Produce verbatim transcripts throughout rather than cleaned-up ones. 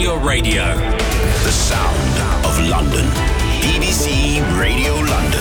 your radio. The sound of London. B B C Radio London.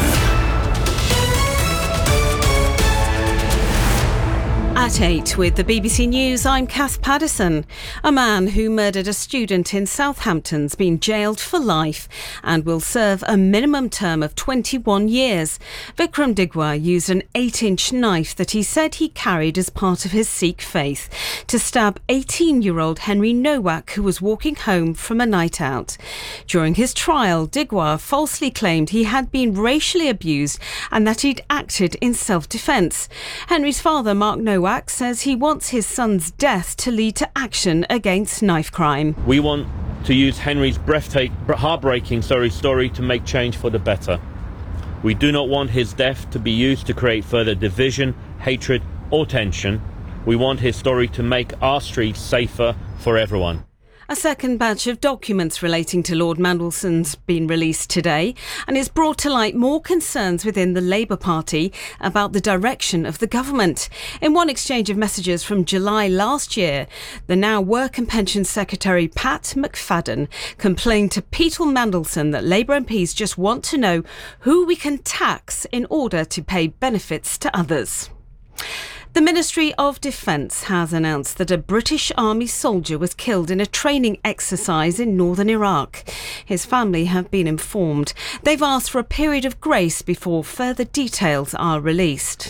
At eight with the B B C News, I'm Kath Paddison. A man who murdered a student in Southampton's been jailed for life and will serve a minimum term of twenty-one years. Vikram Digwa used an eight-inch knife that he said he carried as part of his Sikh faith to stab eighteen-year-old Henry Nowak, who was walking home from a night out. During his trial, Digwa falsely claimed he had been racially abused and that he'd acted in self-defence. Henry's father, Mark Nowak, says he wants his son's death to lead to action against knife crime. We want to use Henry's breathtaking, heartbreaking sorry, story to make change for the better. We do not want his death to be used to create further division, hatred or tension. We want his story to make our streets safer for everyone. A second batch of documents relating to Lord Mandelson's been released today and has brought to light more concerns within the Labour Party about the direction of the government. In one exchange of messages from July last year, the now Work and Pensions Secretary Pat McFadden complained to Peter Mandelson that Labour M Ps just want to know who we can tax in order to pay benefits to others. The Ministry of Defence has announced that a British Army soldier was killed in a training exercise in northern Iraq. His family have been informed. They've asked for a period of grace before further details are released.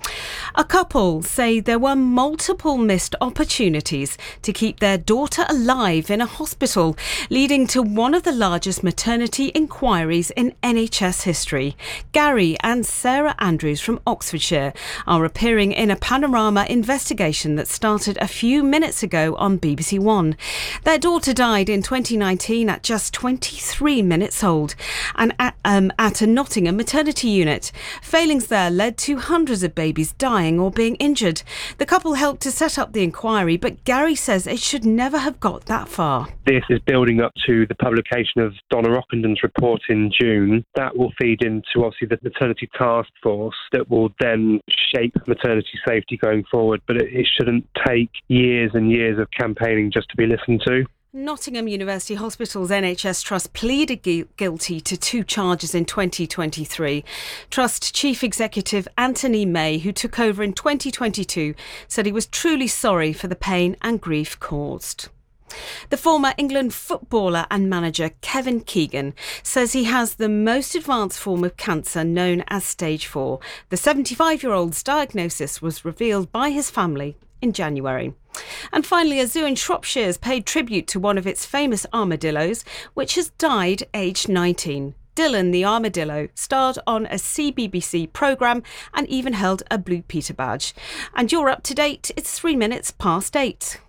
A couple say there were multiple missed opportunities to keep their daughter alive in a hospital, leading to one of the largest maternity inquiries in N H S history. Gary and Sarah Andrews from Oxfordshire are appearing in a panorama investigation that started a few minutes ago on B B C One. Their daughter died in twenty nineteen at just twenty-three minutes old and at, um, at a Nottingham maternity unit. Failings there led to hundreds of babies dying or being injured. The couple helped to set up the inquiry, but Gary says it should never have got that far. This is building up to the publication of Donna Rockenden's report in June. That will feed into, obviously, the maternity task force that will then shape maternity safety going forward. But it, it shouldn't take years and years of campaigning just to be listened to. Nottingham University Hospital's N H S Trust pleaded gu- guilty to two charges in twenty twenty-three. Trust Chief Executive Anthony May, who took over in twenty twenty-two, said he was truly sorry for the pain and grief caused. The former England footballer and manager Kevin Keegan says he has the most advanced form of cancer known as stage four. The seventy-five-year-old's diagnosis was revealed by his family in January. And finally, a zoo in Shropshire has paid tribute to one of its famous armadillos, which has died aged nineteen. Dylan the armadillo starred on a C B B C programme and even held a Blue Peter badge. And you're up to date. It's three minutes past eight.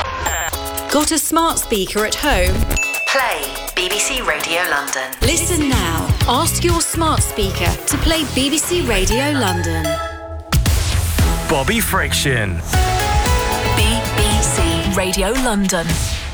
Got a smart speaker at home? Play B B C Radio London. Listen now. Ask your smart speaker to play B B C Radio London. Bobby Friction. B B C Radio London.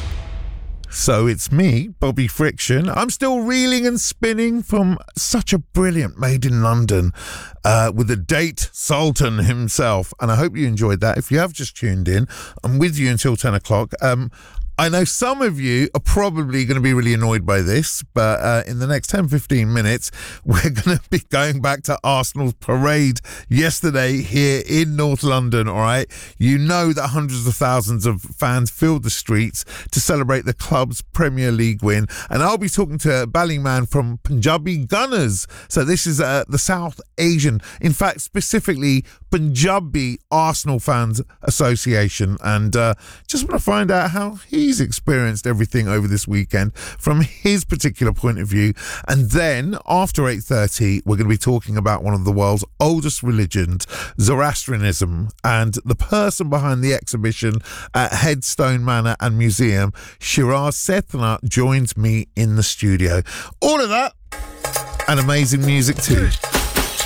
So it's me, Bobby Friction. I'm still reeling and spinning from such a brilliant Made in London uh, with the date Sultan himself. And I hope you enjoyed that. If you have just tuned in, I'm with you until ten o'clock. Um, I know some of you are probably going to be really annoyed by this, but uh, in the next ten to fifteen minutes, we're going to be going back to Arsenal's parade yesterday here in North London, all right? You know that hundreds of thousands of fans filled the streets to celebrate the club's Premier League win, and I'll be talking to Ballyman from Punjabi Gunners. So this is uh, the South Asian, in fact, specifically Punjabi Arsenal Fans Association, and uh, just want to find out how he He's experienced everything over this weekend from his particular point of view. And then after eight thirty, we're going to be talking about one of the world's oldest religions, Zoroastrianism, and the person behind the exhibition at Headstone Manor and Museum, Shiraz Sethna, joins me in the studio. All of that and amazing music too.